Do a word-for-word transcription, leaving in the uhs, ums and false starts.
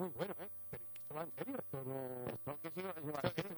muy bueno, ¿eh? Pero esto va en serio, esto no... no que se va a llevar en serio.